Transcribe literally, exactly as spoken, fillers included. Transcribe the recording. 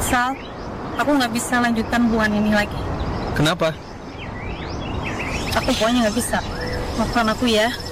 Sal, aku nggak bisa lanjutkan hubungan ini lagi. Kenapa? Aku pokoknya nggak bisa. Maafkan aku ya.